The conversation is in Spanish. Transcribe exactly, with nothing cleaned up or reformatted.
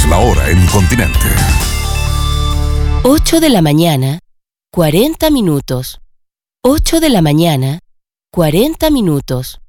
la hora en Continente. ocho de la mañana, cuarenta minutos. ocho de la mañana, cuarenta minutos.